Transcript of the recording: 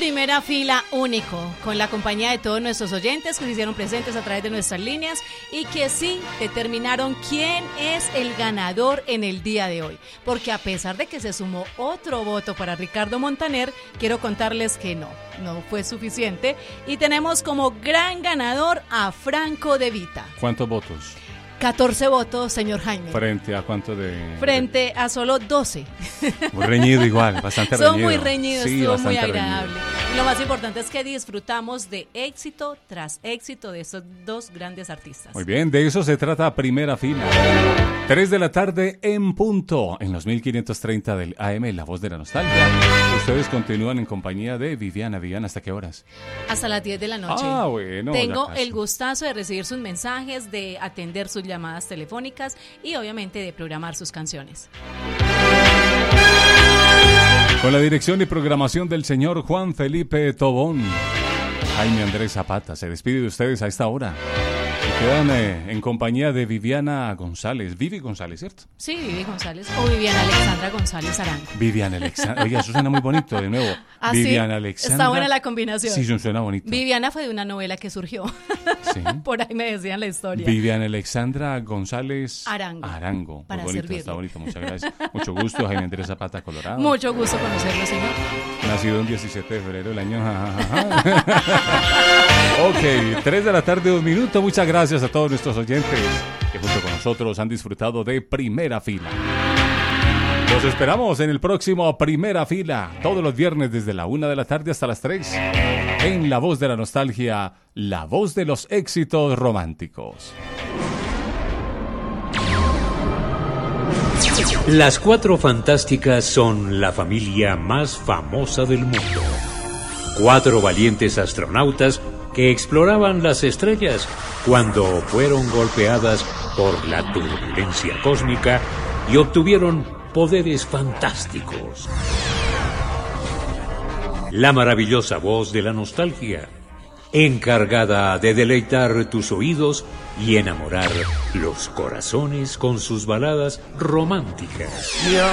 Primera Fila único, con la compañía de todos nuestros oyentes que se hicieron presentes a través de nuestras líneas y que sí determinaron quién es el ganador en el día de hoy. Porque a pesar de que se sumó otro voto para Ricardo Montaner, quiero contarles que no fue suficiente y tenemos como gran ganador a Franco De Vita. ¿Cuántos votos? 14 votos, señor Jaime. ¿Frente a cuánto de...? Frente a solo 12. Muy reñido igual, bastante reñido. Son muy reñidos, sí, estuvo muy agradable. Reñido. Y lo más importante es que disfrutamos de éxito tras éxito de estos dos grandes artistas. Muy bien, de eso se trata Primera Fila. 3 de la tarde en punto, en los 1530 del AM, La Voz de la Nostalgia. Ustedes continúan en compañía de Viviana. Viviana, ¿hasta qué horas? Hasta las 10 de la noche. Ah, bueno. Tengo el gustazo de recibir sus mensajes, de atender sus llamadas telefónicas y obviamente de programar sus canciones. Con la dirección y programación del señor Juan Felipe Tobón, Jaime Andrés Zapata se despide de ustedes a esta hora. Y quedan en compañía de Viviana González. Vivi González, ¿cierto? Sí, Vivi González o Viviana Alexandra González Arango. Viviana Alexandra. Oiga, eso suena muy bonito de nuevo. ¿Ah, Viviana sí? Alexandra. Está buena la combinación. Sí, suena bonito. Viviana fue de una novela que surgió. Sí. Por ahí me decían la historia. Viviana Alexandra González Arango. Muy para bonito, servirle. está bonito, muchas gracias. Mucho gusto, Jaime Andrés Zapata, Colorado. Mucho gusto conocerlo, señor. Nacido el 17 de febrero del año. Ok, 3 de la tarde, 1 minuto. Muchas gracias a todos nuestros oyentes que junto con nosotros han disfrutado de Primera Fila. Los esperamos en el próximo Primera Fila, todos los viernes desde la 1 de la tarde hasta las 3. En La Voz de la Nostalgia, la voz de los éxitos románticos. Las Cuatro Fantásticas son la familia más famosa del mundo. 4 valientes astronautas que exploraban las estrellas cuando fueron golpeadas por la turbulencia cósmica y obtuvieron poderes fantásticos. La maravillosa voz de la nostalgia, encargada de deleitar tus oídos y enamorar los corazones con sus baladas románticas.